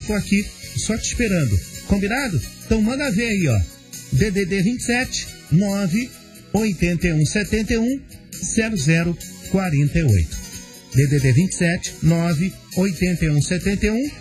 tô aqui só te esperando. Combinado? Então manda ver aí, ó. DDD 27 9 81 71 0048. DDD 27 9 81 71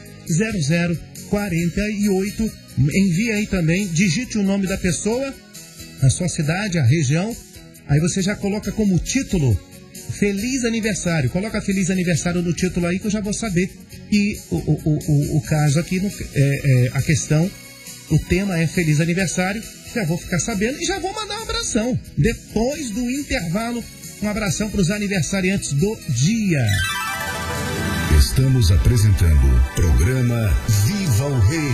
0048. Envia aí também, digite o nome da pessoa, a sua cidade, a região. Aí você já coloca como título Feliz Aniversário. Coloca Feliz Aniversário no título aí que eu já vou saber. E o caso aqui, a questão, o tema é Feliz Aniversário. Já vou ficar sabendo e já vou mandar um abração. Depois do intervalo, um abração para os aniversariantes do dia. Estamos apresentando o programa Viva o Rei.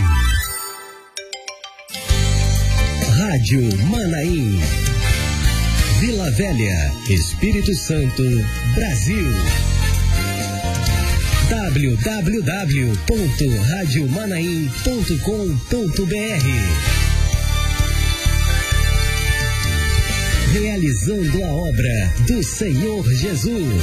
Rádio Manaim. Vila Velha, Espírito Santo, Brasil. www.radiomanaim.com.br. Realizando a obra do Senhor Jesus.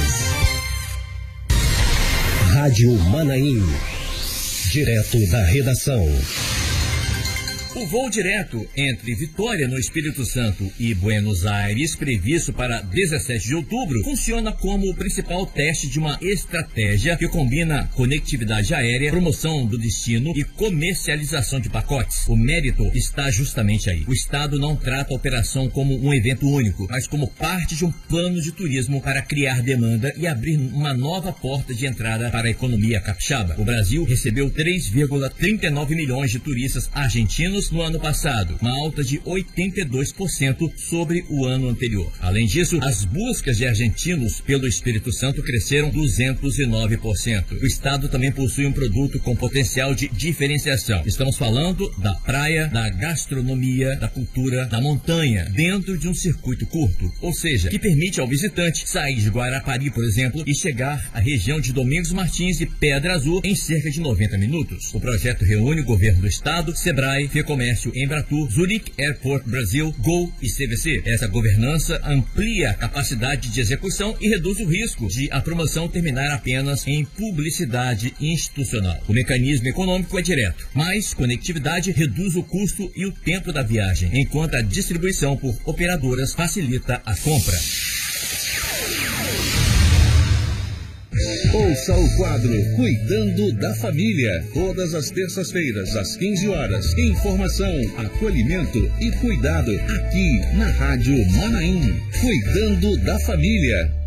Rádio Manaim, direto da redação. O voo direto entre Vitória, no Espírito Santo, e Buenos Aires, previsto para 17 de outubro, funciona como o principal teste de uma estratégia que combina conectividade aérea, promoção do destino e comercialização de pacotes. O mérito está justamente aí. O Estado não trata a operação como um evento único, mas como parte de um plano de turismo para criar demanda e abrir uma nova porta de entrada para a economia capixaba. O Brasil recebeu 3,39 milhões de turistas argentinos no ano passado, uma alta de 82% sobre o ano anterior. Além disso, as buscas de argentinos pelo Espírito Santo cresceram 209%. O Estado também possui um produto com potencial de diferenciação. Estamos falando da praia, da gastronomia, da cultura, da montanha, dentro de um circuito curto, ou seja, que permite ao visitante sair de Guarapari, por exemplo, e chegar à região de Domingos Martins e Pedra Azul em cerca de 90 minutos. O projeto reúne o governo do estado, Sebrae, Comércio, Embratur, Zurich Airport Brasil, Gol e CVC. Essa governança amplia a capacidade de execução e reduz o risco de a promoção terminar apenas em publicidade institucional. O mecanismo econômico é direto, mas conectividade reduz o custo e o tempo da viagem, enquanto a distribuição por operadoras facilita a compra. Ouça o quadro Cuidando da Família, todas as terças-feiras, às 15 horas. Informação, acolhimento e cuidado aqui na Rádio Manaim. Cuidando da Família.